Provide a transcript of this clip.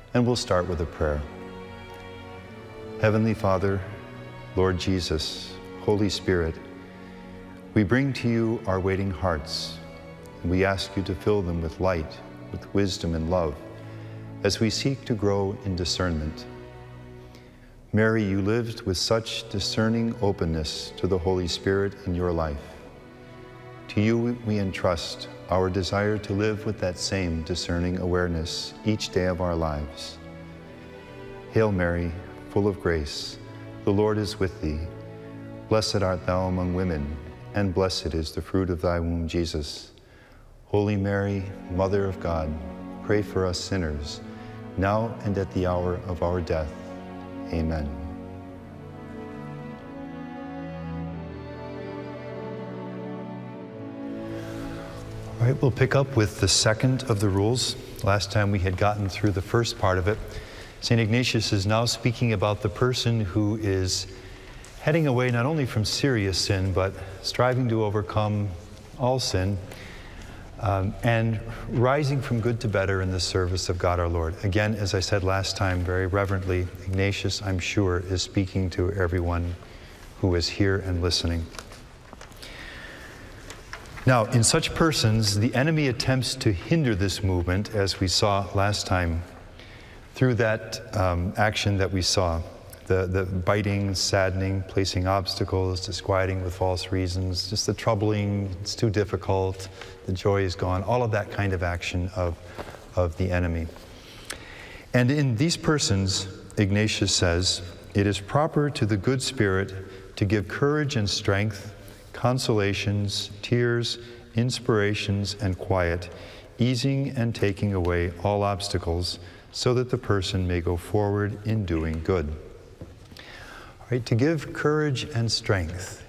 And we'll start with a prayer. Heavenly Father, Lord Jesus, Holy Spirit, we bring to you our waiting hearts, and we ask you to fill them with light, with wisdom and love, as we seek to grow in discernment. Mary, you lived with such discerning openness to the Holy Spirit in your life. To you we entrust our desire to live with that same discerning awareness each day of our lives. Hail Mary, full of grace, the Lord is with thee. Blessed art thou among women, and blessed is the fruit of thy womb, Jesus. Holy Mary, Mother of God, pray for us sinners, now and at the hour of our death. Amen. All right, we'll pick up with the second of the rules. Last time we had gotten through the first part of it. St. Ignatius is now speaking about the person who is heading away not only from serious sin, but striving to overcome all sin, and rising from good to better in the service of God our Lord. Again, as I said last time, very reverently, Ignatius, I'm sure, is speaking to everyone who is here and listening. Now, in such persons, the enemy attempts to hinder this movement, as we saw last time, through that action that we saw, the biting, saddening, placing obstacles, disquieting with false reasons, just the troubling, it's too difficult, the joy is gone, all of that kind of action of the enemy. And in these persons, Ignatius says, it is proper to the good spirit to give courage and strength, consolations, tears, inspirations, and quiet, easing and taking away all obstacles, so that the person may go forward in doing good. All right, to give courage and strength.